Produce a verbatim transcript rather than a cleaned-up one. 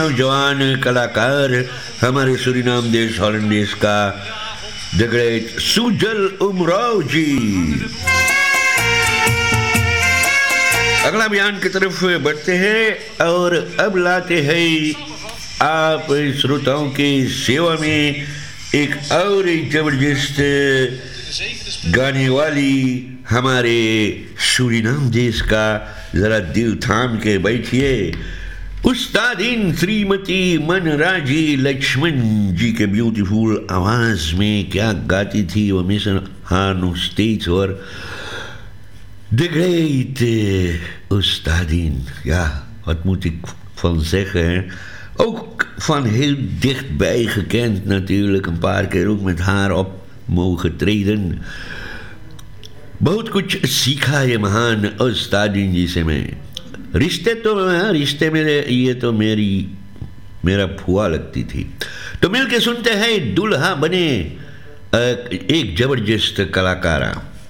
जवान कलाकार हमारे सूरीनाम देश हॉलैंड देश का द ग्रेट सुजल उमराव जी। अगला बयान की तरफ बढ़ते हैं और अब लाते हैं आप श्रोताओं के सेवा में एक और जबरदस्त गाने वाली हमारे सूरीनाम देश का, जरा दिल थाम के बैठिए, उस्तादीन श्रीमती मनराजी लक्ष्मण जी के ब्यूटीफुल आवाज में क्या गाती थी वो मिशन हानो स्टेज और the great Ustadin. Ja, wat moet ik van zeggen? Ook van heel dichtbij gekend natuurlijk, een paar keer ook met haar op mogen treden. बहुत कुछ सीखा है महान उस्तादीन जी से मैं। रिश्ते तो रिश्ते मेरे ये तो मेरी मेरा फुआ लगती थी। तो मिलके सुनते हैं दुल्हा बने एक जबरदस्त कलाकारा।